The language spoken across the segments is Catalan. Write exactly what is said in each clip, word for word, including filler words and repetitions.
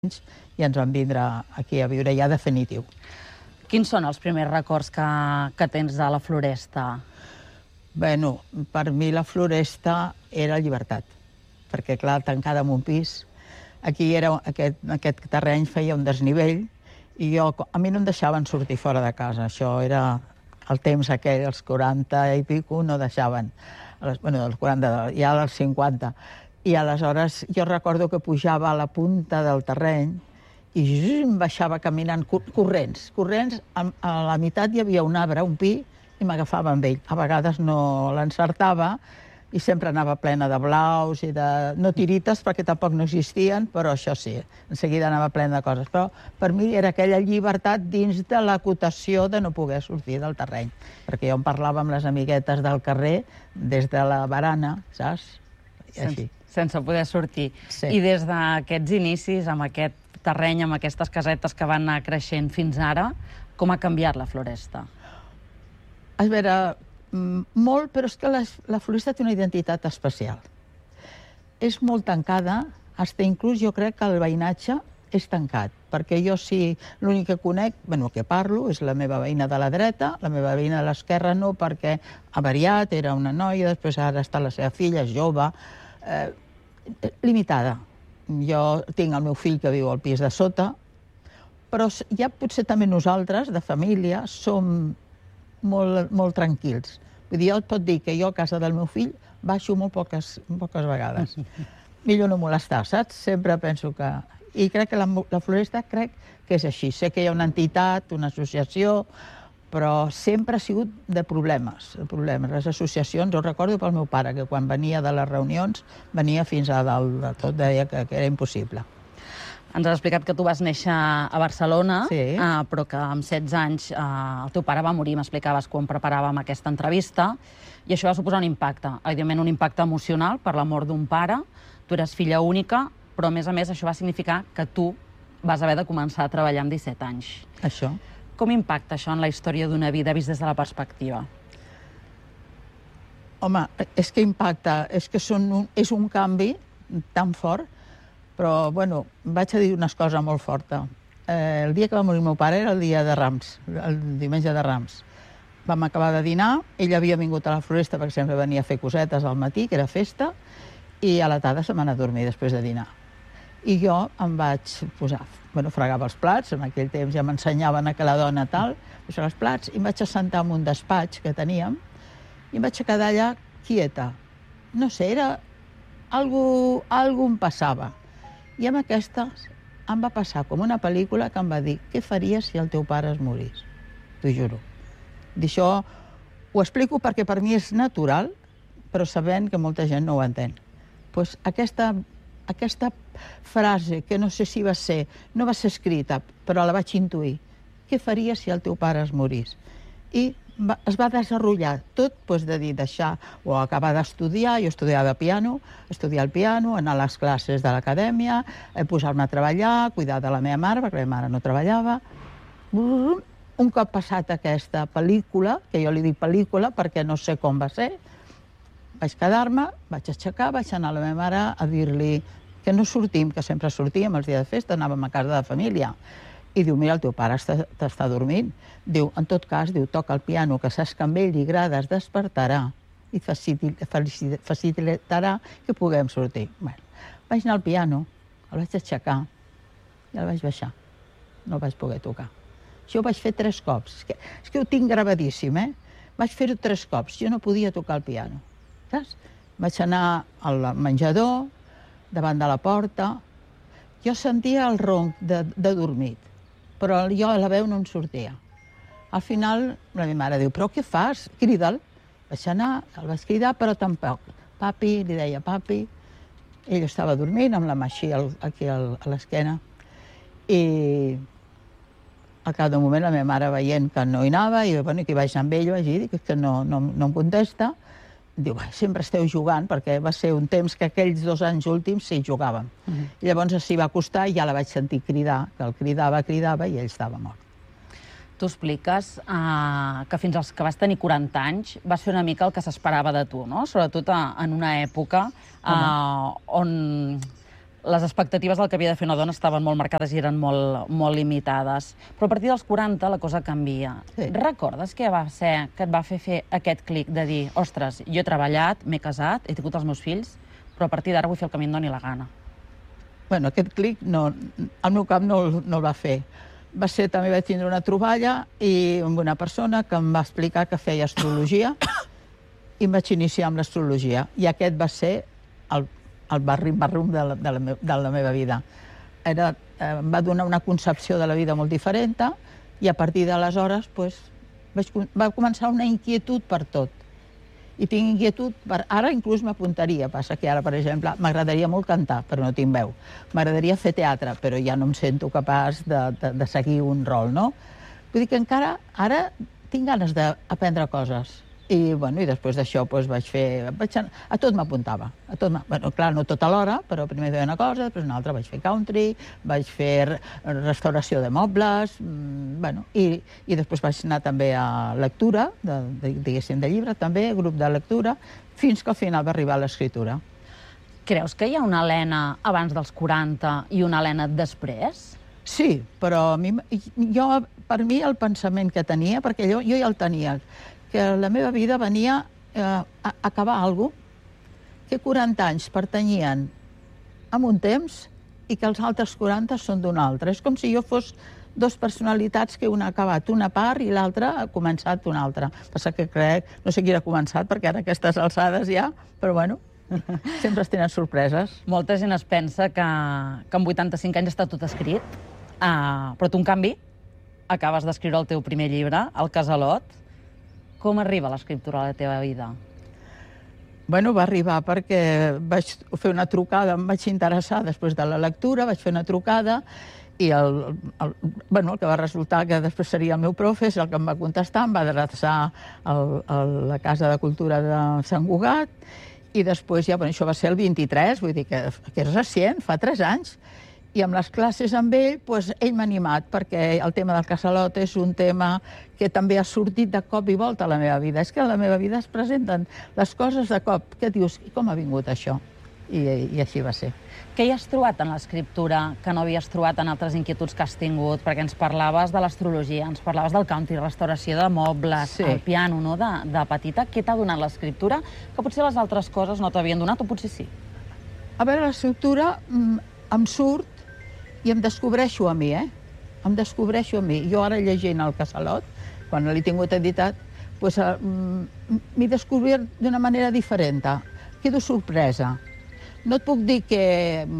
i ens vam vindre aquí a viure ja definitiu. Quins són els primers records que, que tens de la Floresta? Bueno, per mi la Floresta era llibertat, perquè, clar, tancada en un pis, aquí era aquest, aquest terreny feia un desnivell i jo, a mi no em deixaven sortir fora de casa. Això era el temps aquell, els quaranta i pico, no deixaven. Bueno, dels quaranta, ja dels cinquanta. I aleshores jo recordo que pujava a la punta del terreny i em baixava caminant, corrents, corrents. A la meitat hi havia un arbre, un pi, i m'agafava amb ell. A vegades no l'encertava i sempre anava plena de blaus i de... no tirites, perquè tampoc no existien, però això sí, en seguida anava plena de coses. Però per mi era aquella llibertat dins de l'acotació de no poder sortir del terreny. Perquè jo em parlava amb les amiguetes del carrer des de la barana, saps? I així. Sense poder sortir. Sí. I des d'aquests inicis, amb aquest terreny, amb aquestes casetes que van anar creixent fins ara, com ha canviat la Floresta? A veure, molt, però és que la, la Floresta té una identitat especial. És molt tancada, fins inclús jo crec que el veïnatge és tancat, perquè jo sí, l'únic que conec, bueno, que parlo, és la meva veïna de la dreta, la meva veïna de l'esquerra no, perquè ha variat, era una noia, després ara està la seva filla, és jove, eh, limitada. Jo tinc el meu fill que viu al pis de sota, però ja potser també nosaltres, de família, som molt, molt tranquils. Vull dir, jo et pot dir que jo a casa del meu fill baixo molt poques, poques vegades. Millor no molestar, saps? Sempre penso que... I crec que la, la Floresta crec que és així. Sé que hi ha una entitat, una associació, però sempre ha sigut de problemes, de problemes. Les associacions, ho recordo pel meu pare, que quan venia de les reunions venia fins a dalt de tot, deia que, que era impossible. Ens has explicat que tu vas néixer a Barcelona, sí. eh, però que amb setze anys eh, el teu pare va morir, m'explicaves quan preparàvem aquesta entrevista, i això va suposar un impacte, evidentment un impacte emocional per la mort d'un pare. Tu eres filla única, però a més a més això va significar que tu vas haver de començar a treballar amb disset anys. Això. Com impacta això en la història d'una vida vist des de la perspectiva? Home, és que impacta, és que són un, és un canvi tan fort, però, bueno, vaig a dir unes coses molt fortes. Eh, el dia que va morir el meu pare era el dia de Rams, el diumenge de Rams. Vam acabar de dinar, ell havia vingut a la Floresta perquè sempre venia a fer cosetes al matí, que era festa, i a la tarda se m'anà a dormir després de dinar. I jo em vaig posar, bueno, fregava els plats, en aquell temps ja m'ensenyaven a que la dona tal, fregar els plats, i em vaig assentar en un despatx que teníem, i em vaig quedar allà quieta. No sé, era... Algú, algú em passava. I amb aquesta em va passar com una pel·lícula que em va dir què faries si el teu pare es morís? T'ho juro. D'això ho explico perquè per mi és natural, però sabent que molta gent no ho entén. Pues aquesta, aquesta frase, que no sé si va ser, no va ser escrita, però la vaig intuir. Què faries si el teu pare es morís? I va, es va desenrotllar tot pues, de dir, deixar o acabar d'estudiar. Jo estudiava piano, estudiar el piano, anar a les classes de l'acadèmia, eh, posar-me a treballar, cuidar de la meva mare, perquè la meva mare no treballava. Un cop passat aquesta pel·lícula, que jo li dic pel·lícula perquè no sé com va ser, vaig quedar-me, vaig aixecar, vaig anar a la meva mare a dir-li que no sortim, que sempre sortíem els dies de festa, anàvem a casa de família. I diu, mira, el teu pare t'està dormint. Diu, en tot cas, diu, toca el piano, que saps que amb ell li agrada, es despertarà i facilitarà que puguem sortir. Bueno, vaig anar al piano, el vaig aixecar i el vaig baixar. No el vaig poder tocar. Això ho vaig fer tres cops. És que, és que ho tinc gravadíssim, eh? Vaig fer-ho tres cops. Jo no podia tocar el piano. Saps? Vaig anar al menjador, davant de la porta. Jo sentia el ronc de, de dormit, però jo a la veu no em sortia. Al final, la meva mare diu, però què fas? Crida'l. Vaig anar, el vaig cridar, però tampoc. Papi, li deia papi. Ell estava dormint amb la mà així aquí a l'esquena. I al cap d'un moment la meva mare veient que no hi anava, i bueno, que hi vaig anar amb ell, vaig dir que no, no, no em contesta. Diu, sempre esteu jugant, perquè va ser un temps que aquells dos anys últims sí jugàvem. Uh-huh. I llavors s'hi va acostar i ja la vaig sentir cridar, que el cridava, cridava i ell estava mort. Tu expliques uh, que fins als que vas tenir quaranta anys va ser una mica el que s'esperava de tu, no? Sobretot uh, en una època uh, on les expectatives del que havia de fer una dona estaven molt marcades i eren molt, molt limitades. Però a partir dels quaranta la cosa canvia. Sí. Recordes què va ser que et va fer fer aquest clic de dir, ostres, jo he treballat, m'he casat, he tingut els meus fills, però a partir d'ara vull fer el que em doni la gana? Bueno, aquest clic no, al meu cap no, no el va fer. Va ser, també vaig tindre una troballa i amb una persona que em va explicar que feia astrologia i em vaig iniciar amb l'astrologia. I aquest va ser el, el barrim-barrum de, la, de, la me, de la meva vida. Era, eh, em va donar una concepció de la vida molt diferent i a partir d'aleshores pues, vaig, va començar una inquietud per tot. I tinc inquietud, per, ara inclús m'apuntaria, passa que ara, per exemple, m'agradaria molt cantar, però no tinc veu. M'agradaria fer teatre, però ja no em sento capaç de, de, de seguir un rol, no? Vull dir que encara, ara tinc ganes d'aprendre coses. I, bueno, i després d'això doncs, vaig fer... Vaig, a tot m'apuntava. A tot, bueno, clar, no tot alhora, però primer feia una cosa, després una altra. Vaig fer country, vaig fer restauració de mobles, bueno, i, i després vaig anar també a lectura, de, de, diguéssim, de llibre, també, grup de lectura, fins que al final va arribar a l'escriptura. Creus que hi ha una Helena abans dels quaranta i una Helena després? Sí, però a mi, jo, per mi el pensament que tenia, perquè jo, jo ja el tenia, que la meva vida venia eh, a acabar alguna cosa, que quaranta anys pertanyien a un temps i que els altres quaranta són d'un altre. És com si jo fos dos personalitats que una ha acabat una part i l'altra ha començat una altra. Passa que crec, no sé qui ha començat, perquè ara aquestes alçades ja, però bueno, sempre es tenen sorpreses. Molta gent es pensa que, que amb vuitanta-cinc anys està tot escrit, uh, però tu, en canvi, acabes d'escriure el teu primer llibre, El Casalot. Com arriba l'escriptura a la teva vida? Bueno, va arribar perquè vaig fer una trucada, em vaig interessar després de la lectura, vaig fer una trucada i el, el, bueno, el que va resultar que després seria el meu profe, és el que em va contestar, em va adreçar al, a la Casa de Cultura de Sant Cugat i després ja, bueno, això va ser el vint-i-tres, vull dir que, que és recient, fa tres anys, i amb les classes amb ell, doncs, ell m'ha animat, perquè el tema del Casalot és un tema que també ha sortit de cop i volta a la meva vida. És que a la meva vida es presenten les coses de cop. Què dius? I com ha vingut això? I, i així va ser. Què hi has trobat en l'escriptura que no havies trobat en altres inquietuds que has tingut? Perquè ens parlaves de l'astrologia, ens parlaves del country, restauració de mobles, sí. El piano, no?, de, de petita. Què t'ha donat l'escriptura que potser les altres coses no t'havien donat, o potser sí? A veure, l'escriptura em surt i em descobreixo a mi, eh? Em descobreixo a mi. Jo ara llegint el Casalot, quan l'he tingut editat, doncs, m'he descobert d'una manera diferent. Quedo sorpresa. No et puc dir que,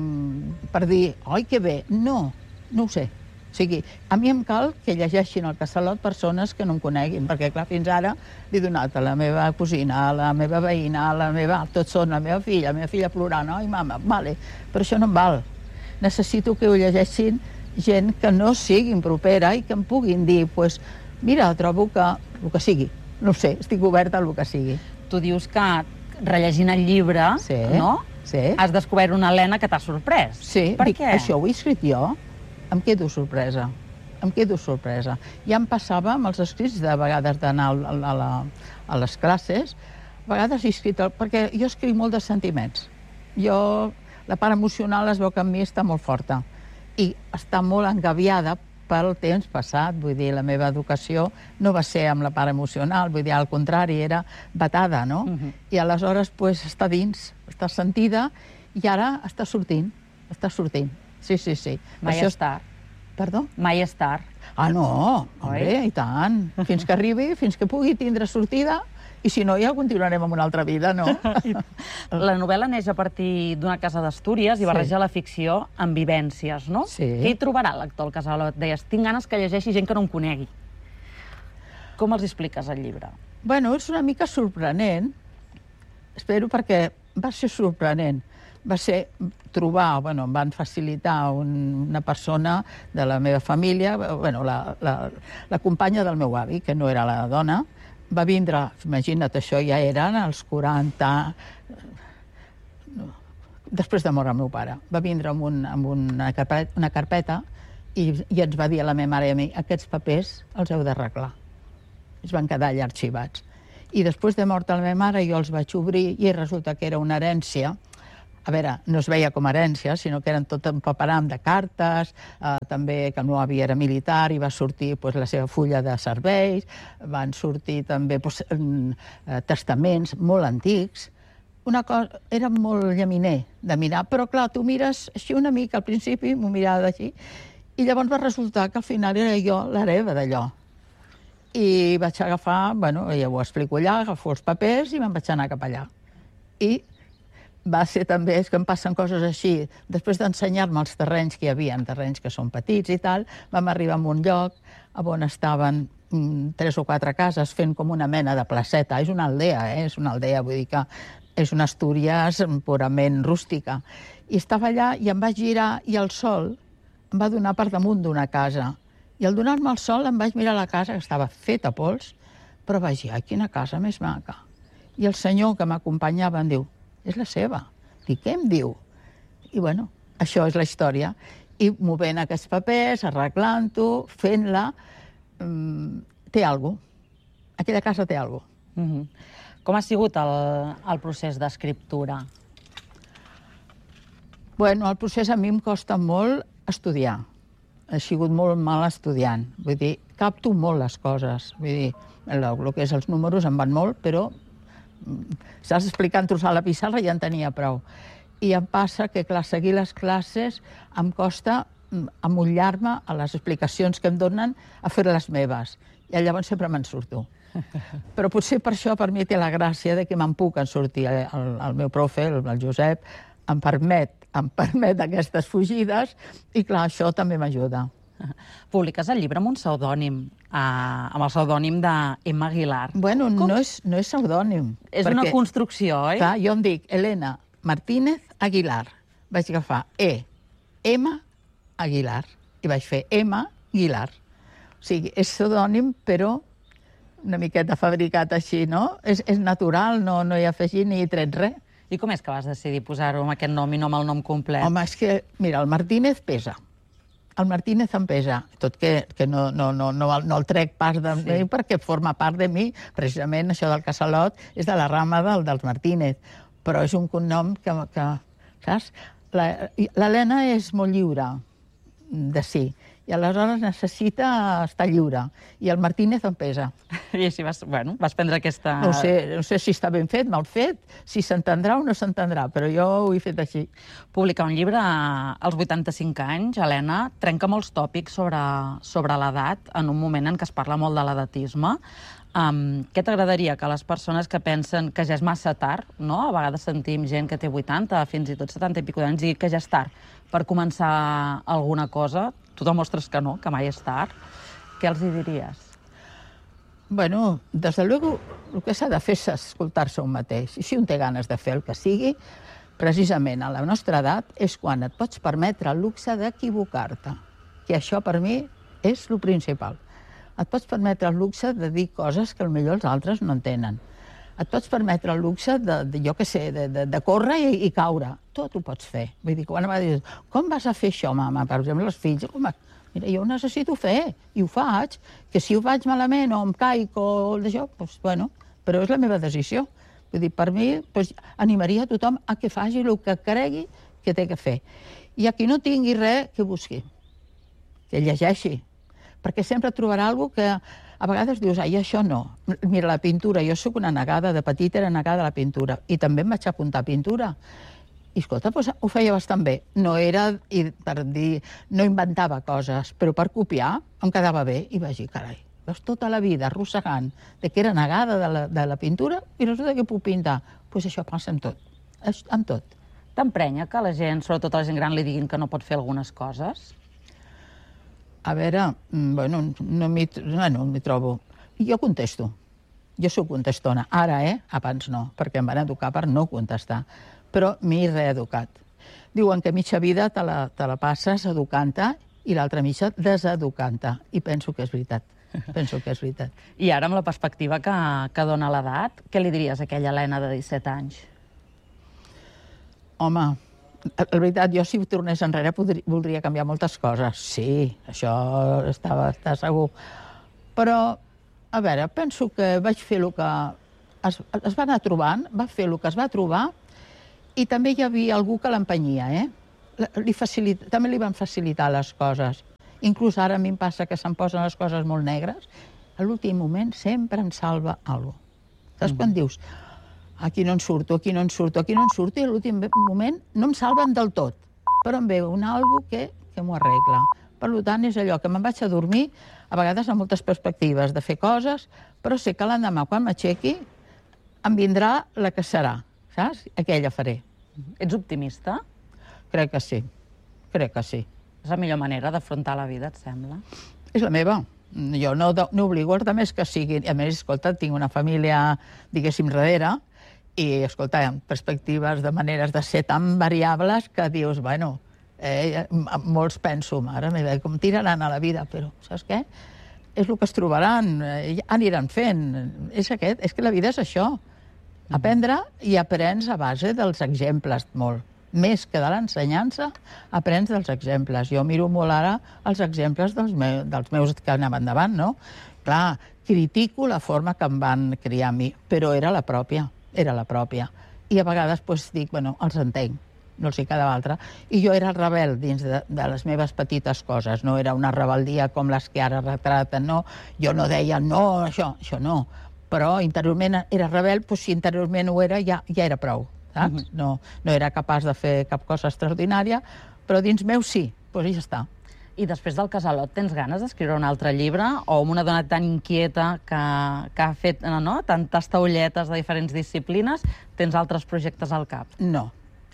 per dir, oi, que bé, no, no ho sé. O sigui, a mi em cal que llegeixin el Casalot persones que no em coneguin, perquè, clar, fins ara l'he donat a la meva cosina, a la meva veïna, a la meva... Tots són la meva filla, la meva filla plorant, oi, mama, vale, però això no em val. Necessito que ho llegeixin gent que no siguin propera i que em puguin dir, doncs, mira, trobo que el que sigui. No sé, estic oberta a el que sigui. Tu dius que rellegint el llibre, sí, no? Sí. Has descobert una Helena que t'ha sorprès. Sí, per dic, què? Això ho he escrit jo, em quedo sorpresa. Em quedo sorpresa. Ja em passava amb els escrits de vegades d'anar a, a, la, a les classes, a vegades he escrit, el, perquè jo escric molt de sentiments. Jo... La part emocional es veu que en mi està molt forta i està molt engaviada pel temps passat. Vull dir, la meva educació no va ser amb la part emocional, vull dir, al contrari, era batada, no? Uh-huh. I aleshores, doncs, està dins, està sentida i ara està sortint, està sortint. Sí, sí, sí. Mai Això és tard. Perdó? Mai és tard. Ah, no, home, i tant. Fins que arribi, fins que pugui tindre sortida, i si no, ja continuarem amb una altra vida, no? La novel·la neix a partir d'una casa d'Astúries i barreja sí. La ficció amb vivències, no? Sí. Què hi trobarà el lector al Casalot? Deies, tinc ganes que llegeixi gent que no em conegui. Com els expliques el llibre? Bueno, és una mica sorprenent, espero, perquè va ser sorprenent. Va ser trobar, bueno, em van facilitar un, una persona de la meva família, bueno, la, la, la companya del meu avi, que no era la dona, va vindre, imagina't, això ja eren els quaranta... Després de morir el meu pare. Va vindre amb, un, amb una, carpeta, una carpeta i, i ens va dir a la meva mare i a mi, aquests papers els heu d'arreglar. Es van quedar allà arxivats. I després de mort la meva mare jo els vaig obrir i resulta que era una herència a veure, no es veia com a herència, sinó que eren tot un paperam de cartes, eh, també que el meu avi era militar i va sortir pues, la seva fulla de serveis, van sortir també pues, eh, testaments molt antics. Una cosa, era molt llaminer de mirar, però clar, tu mires així una mica, al principi m'ho mirava d'així, i llavors va resultar que al final era jo l'hereva d'allò. I vaig agafar, bueno, ja ho explico allà, agafo els papers i me'n vaig anar cap allà. I va ser també, és que em passen coses així, després d'ensenyar-me els terrenys que hi havia, terrenys que són petits i tal, vam arribar a un lloc on estaven mm, tres o quatre cases fent com una mena de placeta. És una aldea, eh? És una aldea, vull dir que és una Astúries purament rústica. I estava allà i em vaig girar i el sol em va donar per damunt d'una casa. I al donar-me el sol em vaig mirar la casa, que estava feta a pols, però vaig dir, ai, quina casa més maca. I el senyor que m'acompanyava em diu, és la seva. Dic, què em diu? I bueno, això és la història. I movent aquests papers, arreglant-ho, fent-la, um, té alguna cosa. Aquella casa té alguna cosa. Mm-hmm. Com ha sigut el, el procés d'escriptura? Bueno, el procés a mi em costa molt estudiar. He sigut molt mal estudiant. Vull dir, capto molt les coses. Vull dir, el, el que és els números em van molt, però saps, explicant-los a la pissarra ja en tenia prou. I em passa que, clar, seguir les classes em costa amullar-me a les explicacions que em donen a fer les meves. I llavors sempre me'n surto. Però potser per això per mi té la gràcia de que me'n puc en sortir. El, el meu profe, el, el Josep, em permet, em permet aquestes fugides i, clar, això també m'ajuda. Publiques el llibre amb un pseudònim, eh, amb el pseudònim d'Emma Aguilar. Bueno, no és, no és pseudònim. És perquè, una construcció, oi? Clar, jo em dic Elena Martínez Aguilar. Vaig agafar E, M, Aguilar. I vaig fer M, Aguilar. O sigui, és pseudònim, però una miqueta fabricat així, no? És, és natural, no, no hi ha afegit ni tret res. I com és que vas decidir posar-ho amb aquest nom i no amb el nom complet? Home, és que, mira, el Martínez pesa. El Martínez em pesa, tot que, que no, no, no, no, no el trec pas de sí. mi perquè forma part de mi. Precisament això del Casalot és de la rama del, dels Martínez, però és un cognom que, que saps? L'Helena és molt lliure de si, i aleshores necessita estar lliure. I el Martínez em pesa. I així vas, bueno, vas prendre aquesta... No sé, no sé si està ben fet, mal fet, si s'entendrà o no s'entendrà, però jo ho he fet així. Publicar un llibre als vuitanta-cinc anys, Helena, trenca molts tòpics sobre, sobre l'edat, en un moment en què es parla molt de l'edatisme. Um, què t'agradaria que les persones que pensen que ja és massa tard, no? A vegades sentim gent que té vuitanta, fins i tot setanta i pico d'anys, i que ja és tard per començar alguna cosa. Tu demostres que no, que mai és tard. Què els hi diries? Bueno, des de luego, el que s'ha de fer és escoltar-se un mateix. I si un té ganes de fer el que sigui, precisament a la nostra edat és quan et pots permetre el luxe d'equivocar-te. Que això per mi és el principal. Et pots permetre el luxe de dir coses que potser els altres no entenen. Et pots permetre el luxe de, de jo què sé, de, de, de córrer i, i caure. Tot ho pots fer. Vull dir, quan em va dir, com vas a fer això, mama? Per exemple, els fills, com a... Mira, jo ho necessito fer, i ho faig, que si ho faig malament o em caic o d'això, doncs, bueno, però és la meva decisió. Vull dir, per mi, doncs, animaria a tothom a que faci el que cregui que té que fer. I a qui no tingui res, que busqui, que llegeixi, perquè sempre trobarà alguna cosa que a vegades dius, ai, això no. Mira, la pintura, jo sóc una negada, de petita era negada a la pintura, i també em vaig apuntar a pintura. I, escolta, doncs, ho feia bastant bé. No era, i, per dir, no inventava coses, però per copiar em quedava bé. I vaig dir, carai, veus tota la vida arrossegant de que era negada de la, de la pintura i resulta que puc pintar. Doncs pues això passa amb tot, amb tot. T'emprenya que la gent, sobretot a la gent gran, li diguin que no pot fer algunes coses? A veure, bueno, no m'hi bueno, trobo. Jo contesto. Jo soc contestona. Ara, eh? Abans no, perquè em van educar per no contestar. Però m'he reeducat. Diuen que mitja vida te la, te la passes educant-te i l'altra mitja deseducant-te. I penso que és veritat. Penso que és veritat. I ara, amb la perspectiva que, que dona l'edat, què li diries a aquella Helena de disset anys? Home, la veritat, jo si ho tornés enrere podria, voldria canviar moltes coses. Sí, això estava, està segur. Però, a veure, penso que vaig fer el que es, es va anar trobant, va fer el que es va trobar I també hi havia algú que l'empenyia, eh? Li facilita, també li van facilitar les coses. Inclús ara a mi em passa que se'm posen les coses molt negres, a l'últim moment sempre em salva alguna cosa. Saps quan dius, aquí no en surto, aquí no en surto, aquí no en surto, i a l'últim moment no em salven del tot, però em ve un algo que, que m'ho arregla. Per tant, és allò que me'n vaig a dormir, a vegades amb moltes perspectives de fer coses, però sé que l'endemà, quan m'aixequi, em vindrà la que serà, saps? Aquella faré. Ets optimista? Crec que sí, crec que sí. És la millor manera d'afrontar la vida, et sembla? És la meva. Jo no, no obligo els altres que siguin... A més, escolta, tinc una família, diguéssim, darrere, i, escolta, amb perspectives de maneres de ser tan variables que dius, bueno, eh, molts penso, mare meva, com tiraran a la vida, però, saps què? És el que es trobaran, eh, aniran fent. És aquest, és que la vida és això. Aprendre i aprens a base dels exemples, molt. Més que de l'ensenyança, aprens dels exemples. Jo miro molt ara els exemples dels, me dels meus que anaven endavant, no? Clar, critico la forma que em van criar a mi, però era la pròpia, era la pròpia. I a vegades pues, dic, bueno, els entenc, no els sé cada altre. I jo era rebel dins de, de les meves petites coses, no era una rebeldia com les que ara retraten, no? Jo no deia, no, això, això no. Però interiorment era rebel, doncs si interiorment ho era, ja, ja era prou. Saps? No, no era capaç de fer cap cosa extraordinària, però dins meu sí, doncs ja està. I després del Casalot tens ganes d'escriure un altre llibre? O amb una dona tan inquieta que, que ha fet no, tantes taulletes de diferents disciplines, tens altres projectes al cap? No.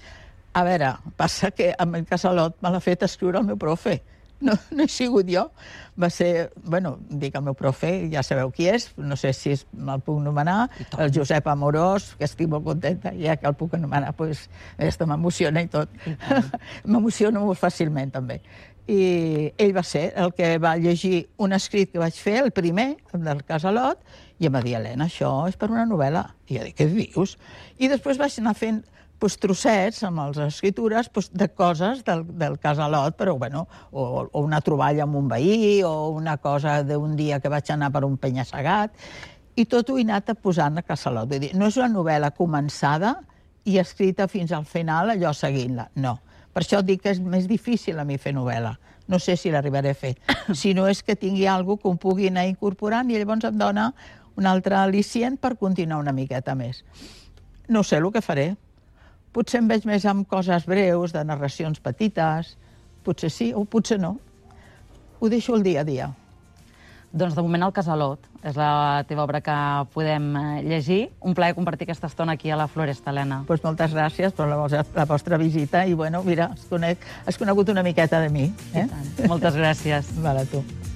A veure, passa que amb el Casalot me l'ha fet escriure el meu profe. No, no he sigut jo. Va ser, bueno, dic el meu profe, ja sabeu qui és, no sé si me'l puc anomenar, el Josep Amorós, que estic molt contenta, ja que el puc anomenar, doncs, esto m'emociona i tot. M'emociono molt fàcilment, també. I ell va ser el que va llegir un escrit que vaig fer, el primer, del Casalot, i em va dir, Helena, això és per una novel·la. I jo dic, què dius? I després vaig anar fent pues, trossets amb les escritures pues, de coses del, del Casalot, però, bueno, o, o una troballa amb un veí, o una cosa d'un dia que vaig anar per un penya-segat, i tot ho he anat posant a Casalot. Vull dir, no és una novel·la començada i escrita fins al final, allò seguint-la, no. Per això dic que és més difícil a mi fer novel·la. No sé si l'arribaré a fer. Si no és que tingui alguna cosa que em pugui anar incorporant i llavors em dona un altre al·licient per continuar una miqueta més. No sé el que faré. Potser em veig més amb coses breus, de narracions petites, potser sí o potser no. Ho deixo el dia a dia. Doncs de moment el Casalot és la teva obra que podem llegir. Un plaer compartir aquesta estona aquí a la Floresta, Helena. Pues moltes gràcies per la vostra, la vostra visita i, bueno, mira, has, conec, has conegut una miqueta de mi. Eh? I tant. Moltes gràcies. Vale, tu.